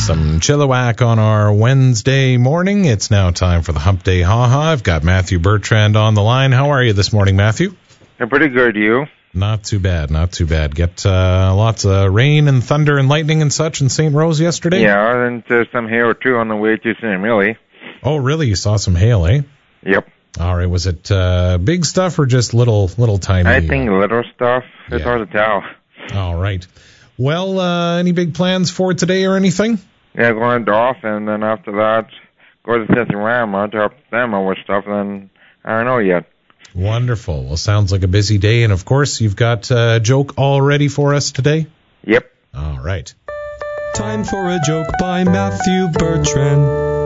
Some Chilliwack on our Wednesday morning. It's now time for the Hump Day Ha-Ha. I've got Matthew Bertrand on the line. How are you this morning, Matthew? I'm pretty good, you? Not too bad, not too bad. Get lots of rain and thunder and lightning and such in St. Rose yesterday? Yeah, and some hail, too, on the way to St. Millie. Oh, really? You saw some hail, eh? Yep. All right. Was it big stuff or just little tiny? I think little stuff. It's hard to tell. All right. Well, any big plans for today or anything? Yeah, going to Dauphin, and then after that, go to Sisarama to help them out with stuff, and I don't know yet. Wonderful. Well, sounds like a busy day, and of course, you've got a joke all ready for us today? Yep. All right. Time for a joke by Matthew Bertrand.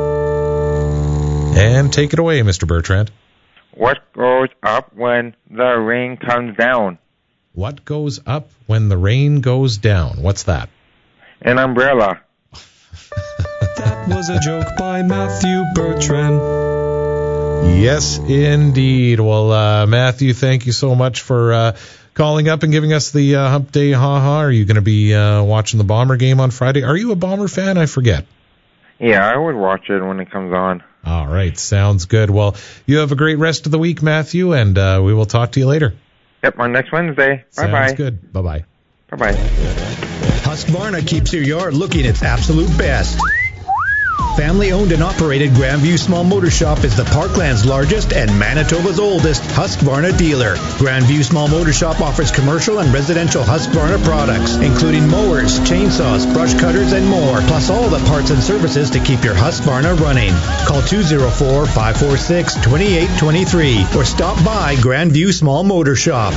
And take it away, Mr. Bertrand. What goes up when the rain comes down? What goes up when the rain goes down? What's that? An umbrella. That was a joke by Matthew Bertrand. Yes, indeed. Well, Matthew, thank you so much for calling up and giving us the Hump Day Ha-Ha. Are you going to be watching the Bomber game on Friday? Are you a Bomber fan? I forget. Yeah, I would watch it when it comes on. All right, sounds good. Well, you have a great rest of the week, Matthew, and we will talk to you later. Yep, on next Wednesday. Bye-bye. Sounds good. Bye-bye. Bye-bye. Husqvarna keeps your yard looking its absolute best. Family-owned and operated Grandview Small Motor Shop is the Parkland's largest and Manitoba's oldest Husqvarna dealer. Grandview Small Motor Shop offers commercial and residential Husqvarna products, including mowers, chainsaws, brush cutters, and more, plus all the parts and services to keep your Husqvarna running. Call 204-546-2823 or stop by Grandview Small Motor Shop.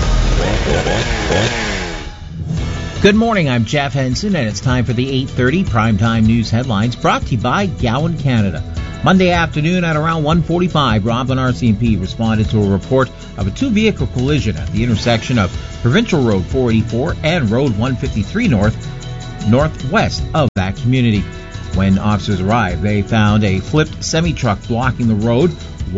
Good morning, I'm Jeff Henson, and it's time for the 8:30 Primetime News Headlines, brought to you by Gowan Canada. Monday afternoon at around 1:45, Roblin RCMP responded to a report of a two-vehicle collision at the intersection of Provincial Road 484 and Road 153 northwest of that community. When officers arrived, they found a flipped semi-truck blocking the road,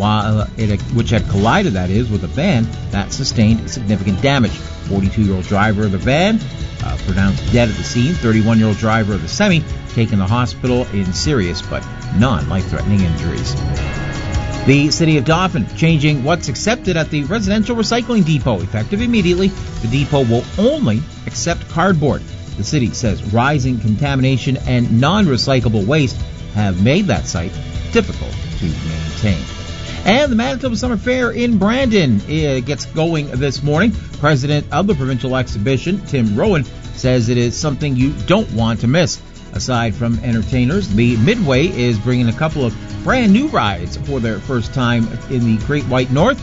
which had collided, with a van that sustained significant damage. 42-year-old driver of the van pronounced dead at the scene. 31-year-old driver of the semi taken to the hospital in serious but non-life-threatening injuries. The City of Dauphin changing what's accepted at the residential recycling depot. Effective immediately, the depot will only accept cardboard. The city says rising contamination and non-recyclable waste have made that site difficult to maintain. And the Manitoba Summer Fair in Brandon gets going this morning. President of the provincial exhibition, Tim Rowan, says it is something you don't want to miss. Aside from entertainers, the Midway is bringing a couple of brand new rides for their first time in the Great White North.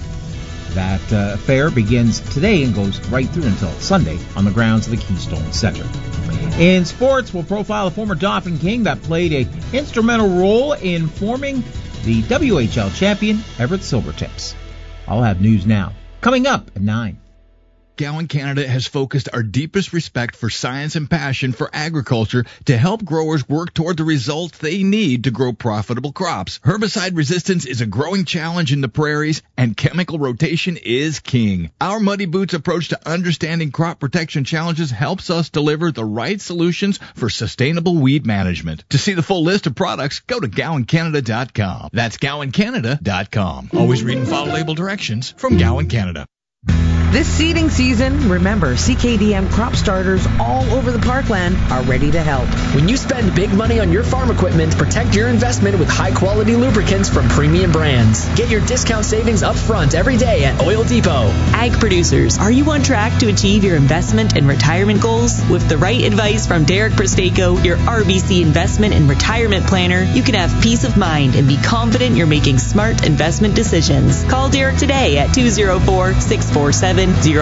That fair begins today and goes right through until Sunday on the grounds of the Keystone Center. In sports, we'll profile a former Dauphin King that played an instrumental role in forming the WHL champion, Everett Silvertips. I'll have news now. Coming up at 9. Gowan Canada has focused our deepest respect for science and passion for agriculture to help growers work toward the results they need to grow profitable crops. Herbicide resistance is a growing challenge in the prairies, and chemical rotation is king. Our Muddy Boots approach to understanding crop protection challenges helps us deliver the right solutions for sustainable weed management. To see the full list of products, go to GowanCanada.com. That's GowanCanada.com. Always read and follow label directions from Gowan Canada. This seeding season, remember, CKDM crop starters all over the Parkland are ready to help. When you spend big money on your farm equipment, protect your investment with high-quality lubricants from premium brands. Get your discount savings up front every day at Oil Depot. Ag producers, are you on track to achieve your investment and retirement goals? With the right advice from Derek Prestako, your RBC investment and retirement planner, you can have peace of mind and be confident you're making smart investment decisions. Call Derek today at 204-647-0583.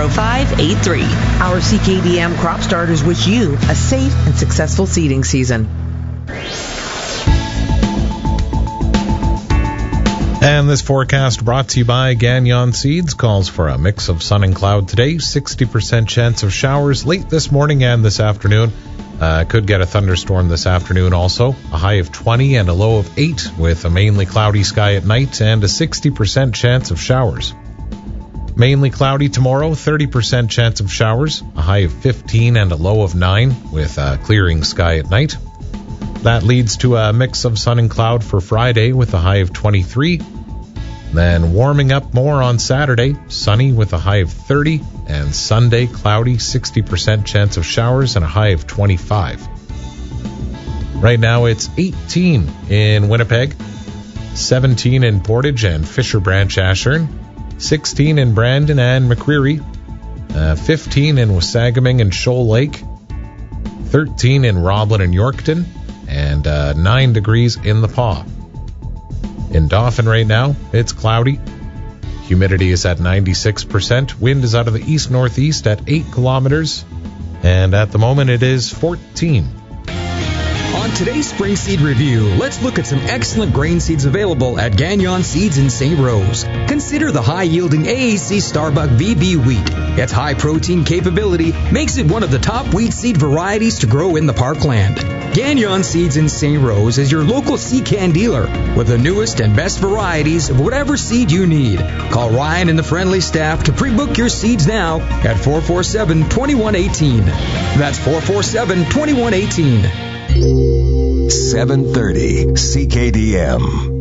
Our CKDM crop starters wish you a safe and successful seeding season. And this forecast brought to you by Gagnon Seeds calls for a mix of sun and cloud today. 60% chance of showers late this morning and this afternoon. Could get a thunderstorm this afternoon also. A high of 20 and a low of 8 with a mainly cloudy sky at night and a 60% chance of showers. Mainly cloudy tomorrow, 30% chance of showers, a high of 15 and a low of 9 with a clearing sky at night. That leads to a mix of sun and cloud for Friday with a high of 23. Then warming up more on Saturday, sunny with a high of 30. And Sunday, cloudy, 60% chance of showers and a high of 25. Right now it's 18 in Winnipeg, 17 in Portage and Fisher Branch Ashern, 16 in Brandon and McCreary, 15 in Wasagaming and Shoal Lake, 13 in Roblin and Yorkton, and 9 degrees in the Paw. In Dauphin right now, it's cloudy. Humidity is at 96%. Wind is out of the east-northeast at 8 kilometers. And at the moment, it is 14. On today's Spring Seed Review, let's look at some excellent grain seeds available at Gagnon Seeds in St. Rose. Consider the high-yielding AAC Starbuck VB wheat. Its high protein capability makes it one of the top wheat seed varieties to grow in the parkland. Gagnon Seeds in St. Rose is your local CCAN dealer with the newest and best varieties of whatever seed you need. Call Ryan and the friendly staff to pre-book your seeds now at 447-2118. That's 447-2118. 730 CKDM.